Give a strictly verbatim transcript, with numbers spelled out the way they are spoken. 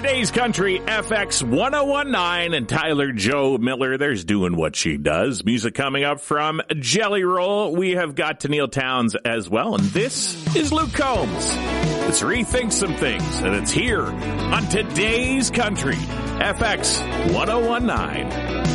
Today's Country, F X ten nineteen, and Tyler Joe Miller, there's doing what she does. Music coming up from Jelly Roll. We have got Tennille Townes as well, and this is Luke Combs. Let's rethink some things, and it's here on Today's Country, F X ten nineteen.